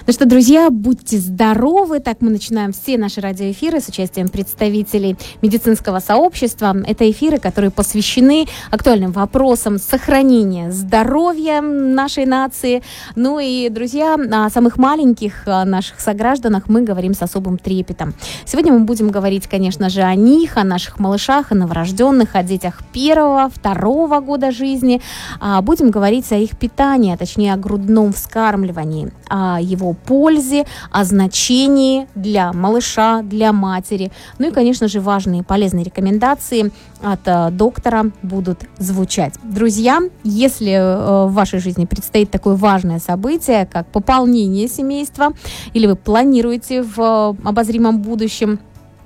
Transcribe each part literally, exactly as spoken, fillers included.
Ну что, друзья, будьте здоровы. Так мы начинаем все наши радиоэфиры с участием представителей медицинского сообщества. Это эфиры, которые посвящены актуальным вопросам сохранения здоровья нашей нации. Ну и, друзья, о самых маленьких наших согражданах мы говорим с особым трепетом. Сегодня мы будем говорить, конечно же, о них, о наших малышах, о новорожденных, о детях первого, второго года жизни. Будем говорить о их питании, а точнее о грудном вскармливании, о его пользе, о значении для малыша, для матери. Ну и, конечно же, важные и полезные рекомендации от э, доктора будут звучать. Друзья, если э, в вашей жизни предстоит такое важное событие, как пополнение семейства, или вы планируете в э, обозримом будущем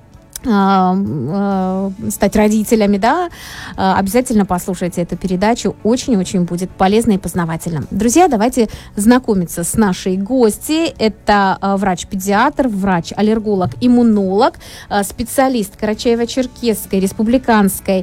стать родителями, да, обязательно послушайте эту передачу, очень-очень будет полезно и познавательно. Друзья, давайте знакомиться с нашей гостьей. Это врач-педиатр, врач-аллерголог, иммунолог, специалист Карачаево-Черкесской республиканской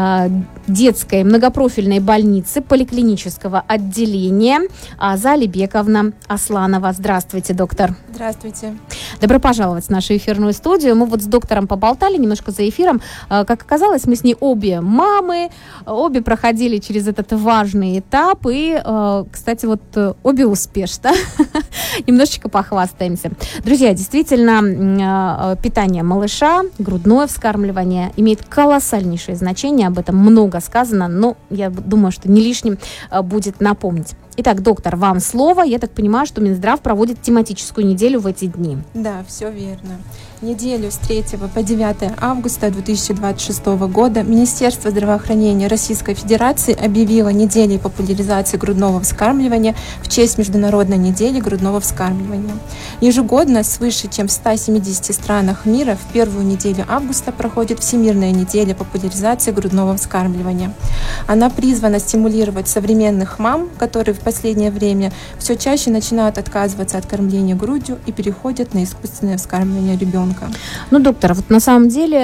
детской многопрофильной больницы поликлинического отделения Аза Алибековна Асланова. Здравствуйте, доктор. Здравствуйте. Добро пожаловать в нашу эфирную студию. Мы вот с доктором поболтали немножко за эфиром. Как оказалось, мы с ней обе мамы, обе проходили через этот важный этап, и, кстати, вот обе успешно. Немножечко похвастаемся. Друзья, действительно, питание малыша, грудное вскармливание имеет колоссальнейшее значение, об этом много сказано, но я думаю, что не лишним будет напомнить. Итак, доктор, вам слово. Я так понимаю, что Минздрав проводит тематическую неделю в эти дни. Да, все верно. Неделю с третьего по девятое августа две тысячи двадцать шестого года Министерство здравоохранения Российской Федерации объявило неделей популяризации грудного вскармливания в честь Международной недели грудного вскармливания. Ежегодно свыше чем в ста семидесяти странах мира в первую неделю августа проходит Всемирная неделя популяризации грудного вскармливания. Она призвана стимулировать современных мам, которые в последнее время все чаще начинают отказываться от кормления грудью и переходят на искусственное вскармливание ребенка. Ну, доктор, вот на самом деле,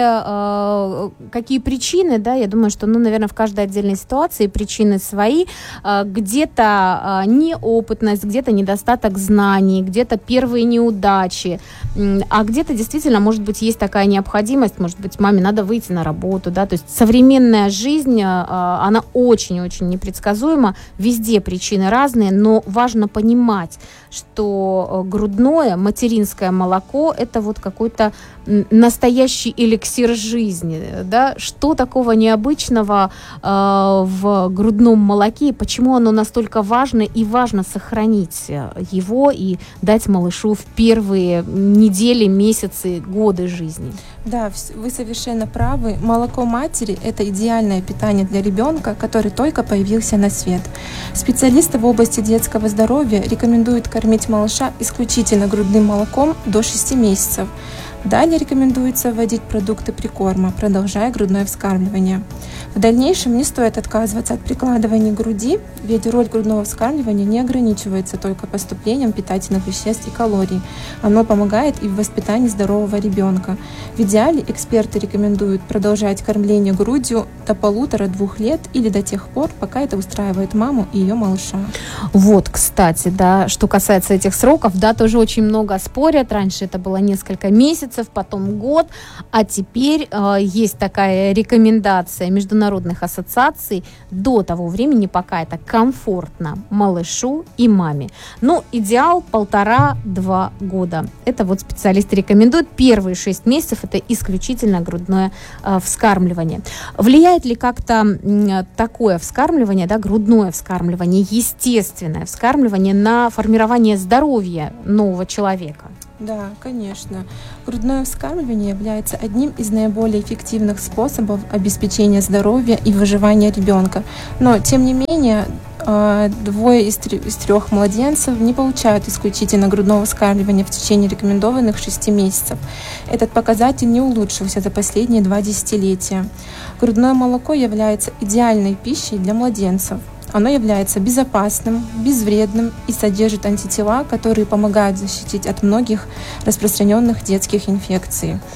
э, какие причины, да, я думаю, что, ну, наверное, в каждой отдельной ситуации причины свои, э, где-то э, неопытность, где-то недостаток знаний, где-то первые неудачи, э, а где-то действительно, может быть, есть такая необходимость, может быть, маме надо выйти на работу, да, то есть современная жизнь, э, она очень-очень непредсказуема, везде причины разные, но важно понимать, что грудное, материнское молоко – это вот какой-то настоящий эликсир жизни, да? Что такого необычного э, в грудном молоке, почему оно настолько важно, и важно сохранить его и дать малышу в первые недели, месяцы, годы жизни? Да, вы совершенно правы. Молоко матери – это идеальное питание для ребенка, который только появился на свет. Специалисты в области детского здоровья рекомендуют кормить малыша исключительно грудным молоком до шести месяцев. Далее рекомендуется вводить продукты прикорма, продолжая грудное вскармливание. В дальнейшем не стоит отказываться от прикладывания груди, ведь роль грудного вскармливания не ограничивается только поступлением питательных веществ и калорий. Оно помогает и в воспитании здорового ребенка. В идеале эксперты рекомендуют продолжать кормление грудью до полутора-двух лет или до тех пор, пока это устраивает маму и ее малыша. Вот, кстати, да, что касается этих сроков, да, тоже очень много спорят. Раньше это было несколько месяцев, потом год, а теперь э, есть такая рекомендация международных ассоциаций до того времени, пока это комфортно малышу и маме. Ну, идеал полтора-два года. Это вот специалисты рекомендуют. Первые шесть месяцев это исключительно грудное э, вскармливание. Влияет ли как-то э, такое вскармливание, да, грудное вскармливание, естественное вскармливание на формирование здоровья нового человека? Да, конечно. Грудное вскармливание является одним из наиболее эффективных способов обеспечения здоровья и выживания ребенка. Но, тем не менее, двое из трех младенцев не получают исключительно грудного вскармливания в течение рекомендованных шести месяцев. Этот показатель не улучшился за последние два десятилетия. Грудное молоко является идеальной пищей для младенцев. Оно является безопасным, безвредным и содержит антитела, которые помогают защитить от многих распространенных детских инфекций.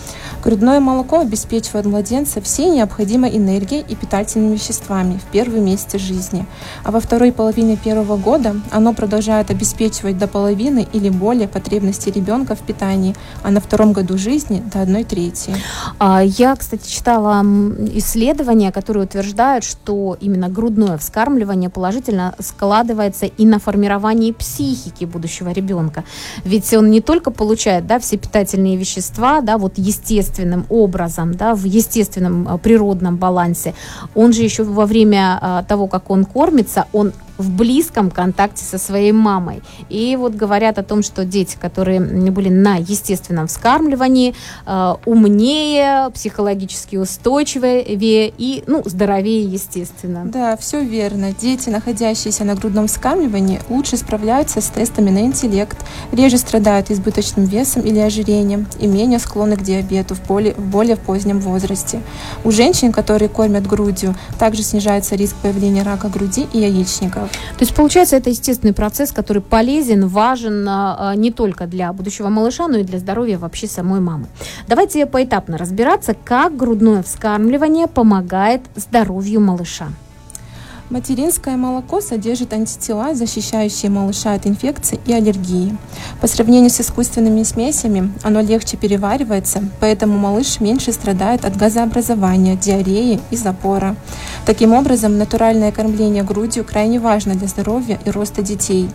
Грудное молоко обеспечивает младенца всей необходимой энергией и питательными веществами в первые месяцы жизни, а во второй половине первого года оно продолжает обеспечивать до половины или более потребностей ребенка в питании, а на втором году жизни до одной трети. Я, кстати, читала исследования, которые утверждают, что именно грудное вскармливание положительно складывается и на формировании психики будущего ребенка. Ведь он не только получает, да, все питательные вещества, да, вот естественно, естественным образом, да, в естественном природном балансе, он же еще во время а, того, как он кормится, он в близком контакте со своей мамой. И вот говорят о том, что дети, которые были на естественном вскармливании, э, умнее, психологически устойчивее и, ну, здоровее, естественно. Да, все верно. Дети, находящиеся на грудном вскармливании, лучше справляются с тестами на интеллект, реже страдают избыточным весом или ожирением и менее склонны к диабету в более, в более позднем возрасте. У женщин, которые кормят грудью, также снижается риск появления рака груди и яичников. То есть, получается, это естественный процесс, который полезен, важен а, не только для будущего малыша, но и для здоровья вообще самой мамы. Давайте поэтапно разбираться, как грудное вскармливание помогает здоровью малыша. Материнское молоко содержит антитела, защищающие малыша от инфекций и аллергии. По сравнению с искусственными смесями, оно легче переваривается, поэтому малыш меньше страдает от газообразования, диареи и запора. Таким образом, натуральное кормление грудью крайне важно для здоровья и роста детей.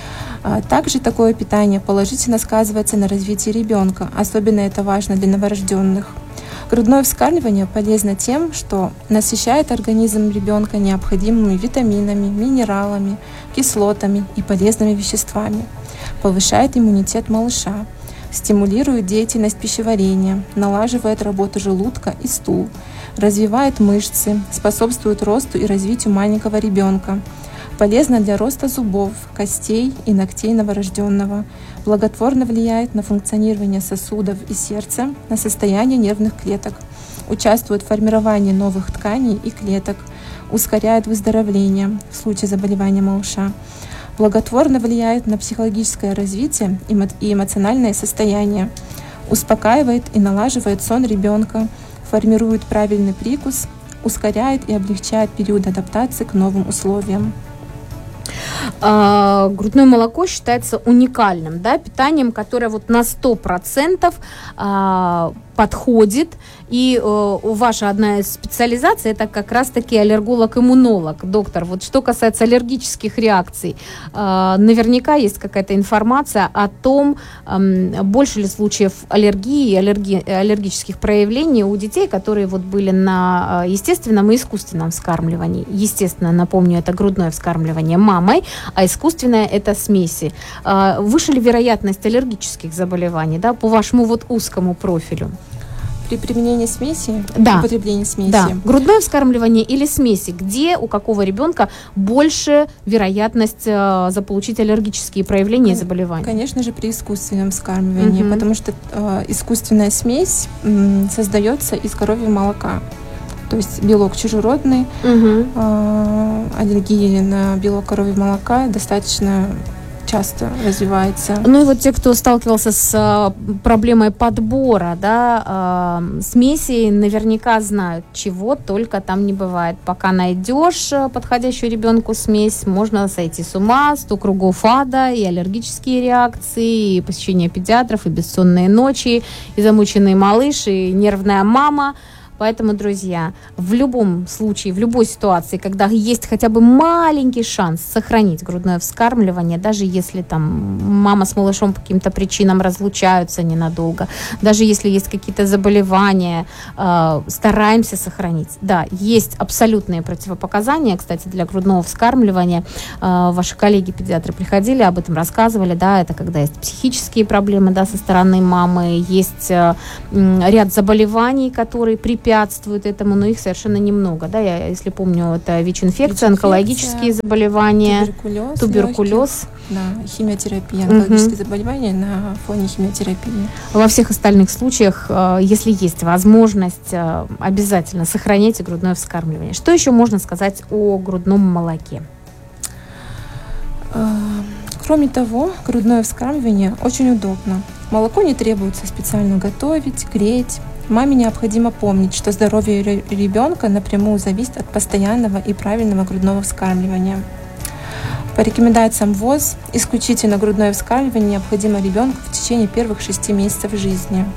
Также такое питание положительно сказывается на развитии ребенка, особенно это важно для новорожденных. Грудное вскармливание полезно тем, что насыщает организм ребенка необходимыми витаминами, минералами, кислотами и полезными веществами, повышает иммунитет малыша, стимулирует деятельность пищеварения, налаживает работу желудка и стул, развивает мышцы, способствует росту и развитию маленького ребенка, полезно для роста зубов, костей и ногтей новорожденного, благотворно влияет на функционирование сосудов и сердца, на состояние нервных клеток, участвует в формировании новых тканей и клеток, ускоряет выздоровление в случае заболевания малыша, благотворно влияет на психологическое развитие и эмоциональное состояние, успокаивает и налаживает сон ребенка, формирует правильный прикус, ускоряет и облегчает период адаптации к новым условиям. А, грудное молоко считается уникальным, да, питанием, которое вот на сто процентов а, подходит. И э, ваша одна из специализаций — это как раз-таки аллерголог-иммунолог. Доктор, вот что касается аллергических реакций, э, наверняка есть какая-то информация о том, э, больше ли случаев аллергии и аллерги, аллергических проявлений у детей, которые вот были на естественном и искусственном вскармливании. Естественно, напомню, это грудное вскармливание мамой, а искусственное — это смеси. Э, выше ли вероятность аллергических заболеваний, да, по вашему вот узкому профилю? При применении смеси, да. употреблении смеси. Да. Грудное вскармливание или смеси, где у какого ребенка больше вероятность э, заполучить аллергические проявления и заболевания? Конечно же, при искусственном вскармливании, угу. потому что э, искусственная смесь э, создается из коровьего молока. То есть белок чужеродный, угу. э, аллергии на белок коровьего молока достаточно часто развивается. Ну и вот те, кто сталкивался с а, проблемой подбора, да, а, смесей, наверняка знают, чего только там не бывает. Пока найдешь подходящую ребенку смесь, можно сойти с ума, сто кругов ада, и аллергические реакции, и посещение педиатров, и бессонные ночи, и замученный малыш, и нервная мама. Поэтому, друзья, в любом случае, в любой ситуации, когда есть хотя бы маленький шанс сохранить грудное вскармливание, даже если там мама с малышом по каким-то причинам разлучаются ненадолго, даже если есть какие-то заболевания, э, стараемся сохранить. Да, есть абсолютные противопоказания, кстати, для грудного вскармливания. Э, ваши коллеги-педиатры приходили, об этом рассказывали, да, это когда есть психические проблемы, да, со стороны мамы, есть э, ряд заболеваний, которые при препятствуют этому, но их совершенно немного. Да? Я, если помню, это ВИЧ-инфекция, онкологические заболевания, туберкулез, туберкулез. Да, химиотерапия, онкологические угу. заболевания на фоне химиотерапии. Во всех остальных случаях, если есть возможность, обязательно сохраняйте грудное вскармливание. Что еще можно сказать о грудном молоке? Кроме того, грудное вскармливание очень удобно. Молоко не требуется специально готовить, греть. Маме необходимо помнить, что здоровье ребенка напрямую зависит от постоянного и правильного грудного вскармливания. По рекомендациям ВОЗ, исключительно грудное вскармливание необходимо ребенку в течение первых шести месяцев жизни.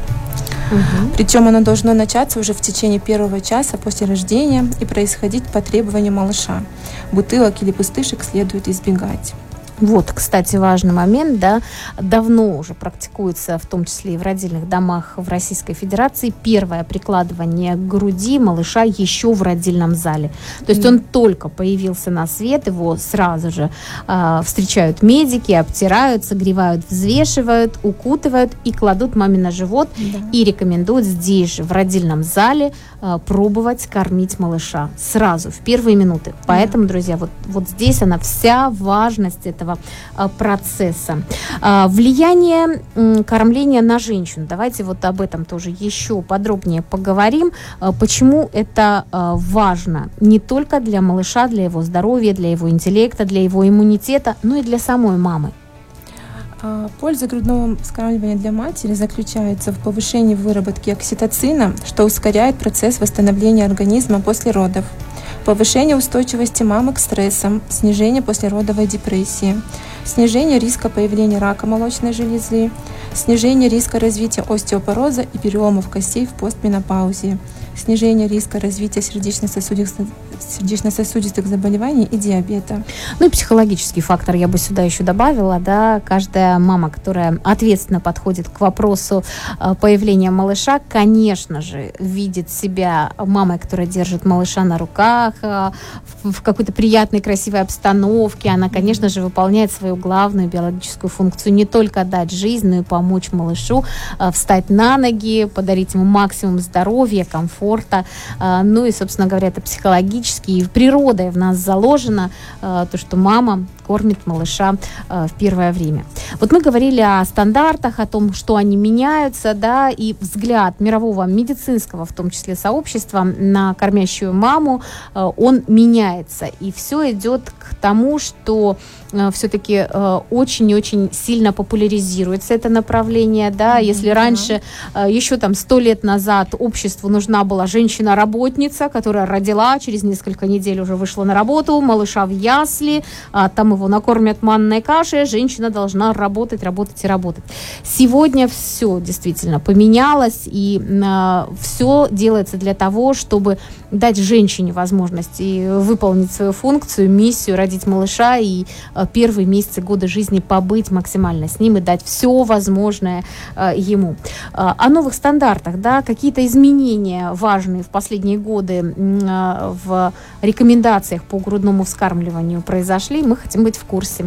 Угу. Причем оно должно начаться уже в течение первого часа после рождения и происходить по требованию малыша. Бутылок или пустышек следует избегать. Вот, кстати, важный момент, да, давно уже практикуется, в том числе и в родильных домах в Российской Федерации, первое прикладывание к груди малыша еще в родильном зале. То есть mm. он только появился на свет, его сразу же э, встречают медики, обтирают, согревают, взвешивают, укутывают и кладут маме на живот yeah. и рекомендуют здесь же, в родильном зале, э, пробовать кормить малыша сразу, в первые минуты. Поэтому, yeah. друзья, вот, вот здесь она вся важность этого процесса. Влияние кормления на женщину. Давайте вот об этом тоже еще подробнее поговорим. Почему это важно не только для малыша, для его здоровья, для его интеллекта, для его иммунитета, но и для самой мамы. Польза грудного вскармливания для матери заключается в повышении выработки окситоцина, что ускоряет процесс восстановления организма после родов, повышение устойчивости мамы к стрессам, снижение послеродовой депрессии, снижение риска появления рака молочной железы, снижение риска развития остеопороза и переломов костей в постменопаузе, снижение риска развития сердечно-сосудистых, сердечно-сосудистых заболеваний и диабета. Ну и психологический фактор я бы сюда еще добавила, да, каждая мама, которая ответственно подходит к вопросу появления малыша, конечно же, видит себя мамой, которая держит малыша на руках, в какой-то приятной, красивой обстановке. Она, конечно же, выполняет свою главную биологическую функцию: не только дать жизнь, но и помочь малышу встать на ноги, подарить ему максимум здоровья, комфорта. Ну и, собственно говоря, это психологически и природой в нас заложено, то, что мама кормит малыша в первое время. Вот мы говорили о стандартах, о том, что они меняются, да, и взгляд мирового медицинского, в том числе сообщества, на кормящую маму, он меняется. И все идет к тому, что все-таки очень и очень сильно популяризируется это направление, да, mm-hmm. если раньше, еще там сто лет назад обществу нужна была женщина-работница, которая родила, через несколько недель уже вышла на работу, малыша в ясли, там его накормят манной кашей, женщина должна работать, работать и работать. Сегодня все действительно поменялось, и все делается для того, чтобы дать женщине возможность и выполнить свою функцию, миссию, родить малыша и первые месяцы года жизни побыть максимально с ним и дать все возможное э, ему. Э, о новых стандартах, да, какие-то изменения важные в последние годы э, в рекомендациях по грудному вскармливанию произошли, мы хотим быть в курсе.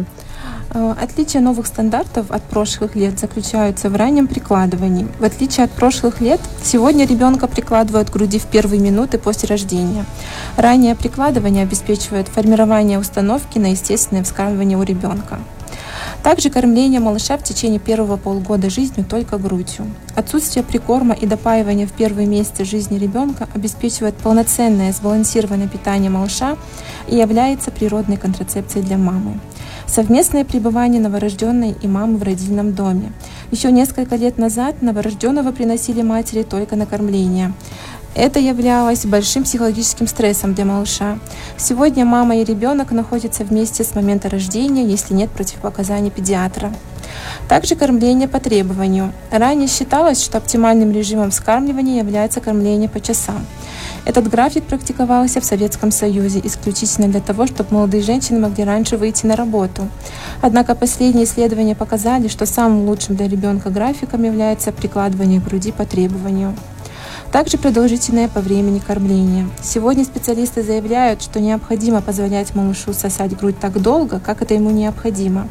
Отличие новых стандартов от прошлых лет заключаются в раннем прикладывании. В отличие от прошлых лет, сегодня ребенка прикладывают к груди в первые минуты после рождения. Раннее прикладывание обеспечивает формирование установки на естественное вскармливание у ребенка. Также кормление малыша в течение первого полугода жизни только грудью. Отсутствие прикорма и допаивания в первые месяцы жизни ребенка обеспечивает полноценное сбалансированное питание малыша и является природной контрацепцией для мамы. Совместное пребывание новорожденной и мамы в родильном доме. Еще несколько лет назад новорожденного приносили матери только на кормление. Это являлось большим психологическим стрессом для малыша. Сегодня мама и ребенок находятся вместе с момента рождения, если нет противопоказаний педиатра. Также кормление по требованию. Ранее считалось, что оптимальным режимом вскармливания является кормление по часам. Этот график практиковался в Советском Союзе исключительно для того, чтобы молодые женщины могли раньше выйти на работу. Однако последние исследования показали, что самым лучшим для ребенка графиком является прикладывание к груди по требованию. Также продолжительное по времени кормление. Сегодня специалисты заявляют, что необходимо позволять малышу сосать грудь так долго, как это ему необходимо.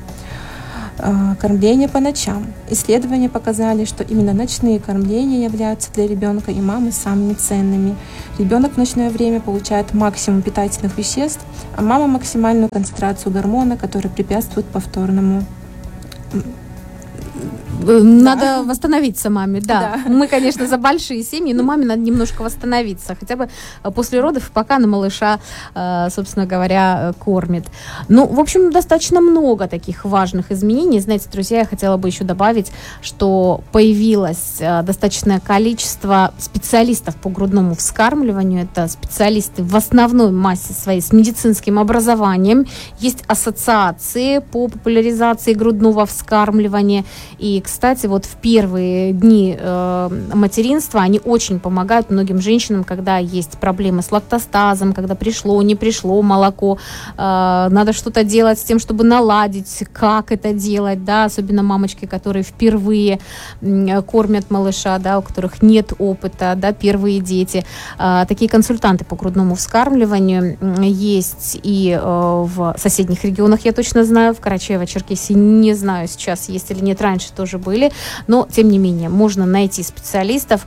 Кормление по ночам. Исследования показали, что именно ночные кормления являются для ребенка и мамы самыми ценными. Ребенок в ночное время получает максимум питательных веществ, а мама максимальную концентрацию гормона, который препятствует повторному Надо да. восстановиться маме, да. да. Мы, конечно, за большие семьи, но маме надо немножко восстановиться, хотя бы после родов, пока на малыша, собственно говоря, кормит. Ну, в общем, достаточно много таких важных изменений. Знаете, друзья, я хотела бы еще добавить, что появилось достаточное количество специалистов по грудному вскармливанию. Это специалисты в основной массе своей с медицинским образованием. Есть ассоциации по популяризации грудного вскармливания. И, кстати, вот в первые дни э, материнства они очень помогают многим женщинам, когда есть проблемы с лактостазом, когда пришло, не пришло молоко, э, надо что-то делать с тем, чтобы наладить, как это делать, да, особенно мамочки, которые впервые э, кормят малыша, да, у которых нет опыта, да, первые дети. Э, такие консультанты по грудному вскармливанию есть и э, в соседних регионах, я точно знаю, в Карачаево-Черкесии не знаю, сейчас есть или нет, раньше тоже были, но, тем не менее, можно найти специалистов,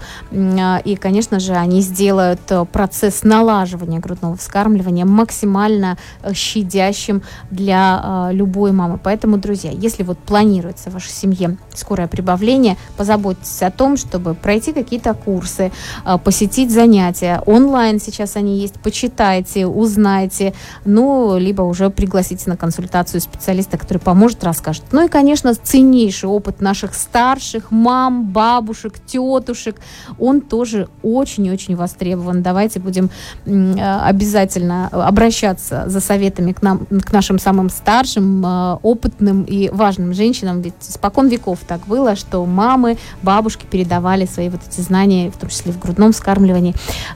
и, конечно же, они сделают процесс налаживания грудного вскармливания максимально щадящим для любой мамы. Поэтому, друзья, если вот планируется в вашей семье скорое прибавление, позаботьтесь о том, чтобы пройти какие-то курсы, посетить занятия. Онлайн сейчас они есть, почитайте, узнайте, ну, либо уже пригласите на консультацию специалиста, который поможет, расскажет. Ну и, конечно, ценнейший опыт наших старших мам, бабушек, тетушек, он тоже очень-очень востребован. Давайте будем обязательно обращаться за советами к нам, к нашим самым старшим, опытным и важным женщинам, ведь испокон веков так было, что мамы, бабушки передавали свои вот эти знания, в том числе в грудном вскармливании,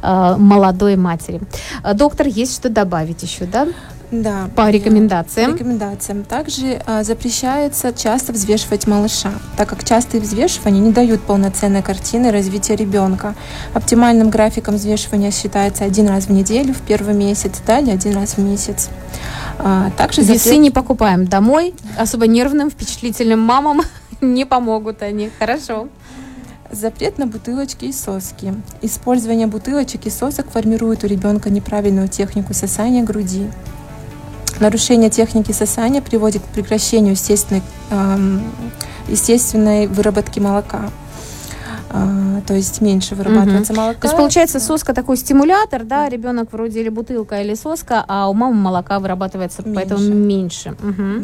молодой матери. Доктор, есть что добавить еще, да? Да. По рекомендациям. По рекомендациям. Также а, запрещается часто взвешивать малыша, так как частые взвешивания не дают полноценной картины развития ребенка. Оптимальным графиком взвешивания считается один раз в неделю, в первый месяц, далее один раз в месяц. А, также Весы запрет... не покупаем домой, особо нервным, впечатлительным мамам не помогут они. Хорошо. Запрет на бутылочки и соски. Использование бутылочек и сосок формирует у ребенка неправильную технику сосания груди. Нарушение техники сосания приводит к прекращению естественной, э, естественной выработки молока. Э, то есть меньше вырабатывается угу. молока. То есть получается соска такой стимулятор, да, ребенок вроде или бутылка, или соска, а у мамы молока вырабатывается меньше. Поэтому меньше. Угу. Да.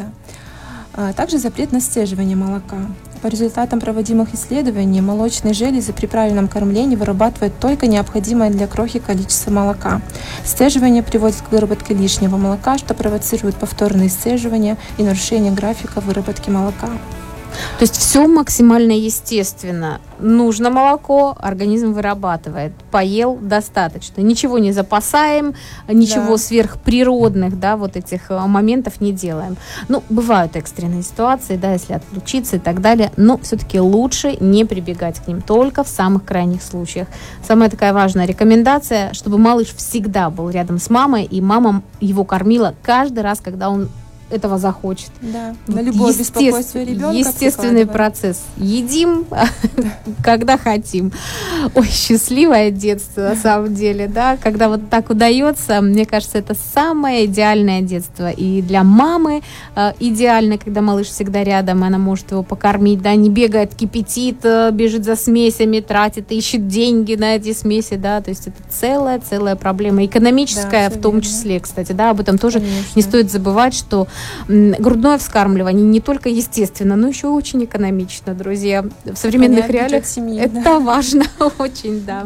А также запрет на сцеживание молока. По результатам проводимых исследований, молочные железы при правильном кормлении вырабатывают только необходимое для крохи количество молока. Сцеживание приводит к выработке лишнего молока, что провоцирует повторные сцеживания и нарушение графика выработки молока. То есть все максимально естественно. Нужно молоко, организм вырабатывает. Поел достаточно. Ничего не запасаем, ничего да. сверхприродных, да, вот этих моментов не делаем. Ну, бывают экстренные ситуации, да, если отлучиться и так далее, но все-таки лучше не прибегать к ним, только в самых крайних случаях. Самая такая важная рекомендация, чтобы малыш всегда был рядом с мамой, и мама его кормила каждый раз, когда он этого захочет. Да, на любое беспокойство ребенка. Естественный процесс. Едим, когда хотим. Ой, счастливое детство, на самом деле, да, когда вот так удается, мне кажется, это самое идеальное детство. И для мамы э, идеально, когда малыш всегда рядом, и она может его покормить, да, не бегает, кипятит, бежит за смесями, тратит, ищет деньги на эти смеси, да, то есть это целая-целая проблема. Экономическая, да, в том верно. Числе, кстати, да, об этом тоже Конечно. Не стоит забывать, что грудное вскармливание не только естественно, но еще очень экономично, друзья. В современных Понять реалиях семьи, это да. важно очень, да.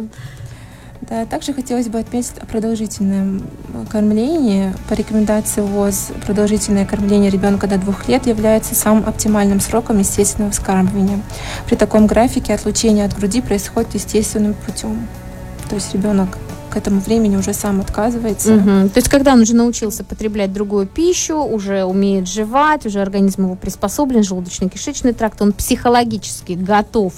Да, также хотелось бы отметить о продолжительном кормлении. По рекомендации ВОЗ, продолжительное кормление ребенка до двух лет является самым оптимальным сроком естественного вскармливания. При таком графике отлучение от груди происходит естественным путем. То есть ребенок к этому времени уже сам отказывается. Угу. То есть, когда он уже научился потреблять другую пищу, уже умеет жевать, уже организм его приспособлен, желудочно-кишечный тракт, он психологически готов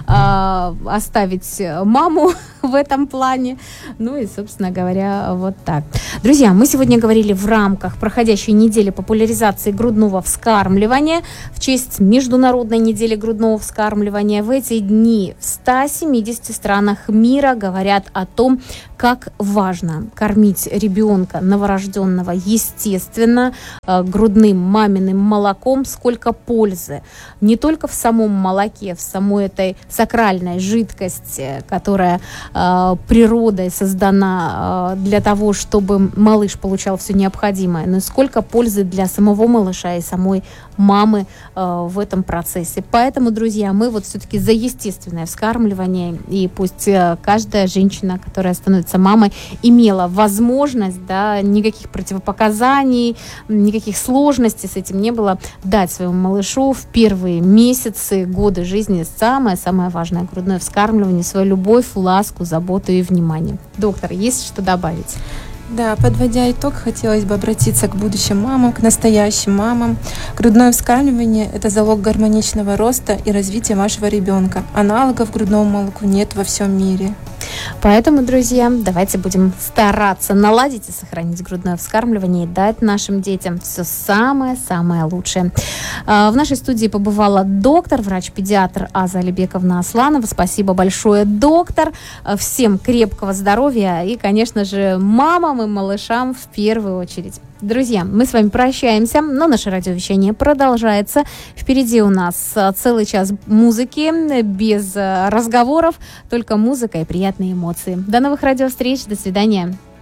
э, оставить маму в этом плане. Ну и, собственно говоря, вот так. Друзья, мы сегодня говорили в рамках проходящей недели популяризации грудного вскармливания в честь Международной недели грудного вскармливания. В эти дни в ста семидесяти странах мира говорят о том, как важно кормить ребенка новорожденного естественно, грудным маминым молоком, сколько пользы не только в самом молоке, в самой этой сакральной жидкости, которая э, природой создана э, для того, чтобы малыш получал все необходимое, но и сколько пользы для самого малыша и самой мамы э, в этом процессе. Поэтому, друзья, мы вот все-таки за естественное вскармливание, и пусть э, каждая женщина, которая становится мамой, имела возможность, да, никаких противопоказаний, никаких сложностей с этим не было, дать своему малышу в первые месяцы, годы жизни самое-самое важное грудное вскармливание, свою любовь, ласку, заботу и внимание. Доктор, есть что добавить? Да, подводя итог, хотелось бы обратиться к будущим мамам, к настоящим мамам. Грудное вскармливание – это залог гармоничного роста и развития вашего ребенка. Аналогов грудному молоку нет во всем мире. Поэтому, друзья, давайте будем стараться наладить и сохранить грудное вскармливание и дать нашим детям все самое-самое лучшее. В нашей студии побывала доктор, врач-педиатр Аза Алибековна Асланова. Спасибо большое, доктор. Всем крепкого здоровья и, конечно же, мамам и малышам в первую очередь. Друзья, мы с вами прощаемся, но наше радиовещание продолжается. Впереди у нас целый час музыки, без разговоров, только музыка и приятные эмоции. До новых радиовстреч, до свидания.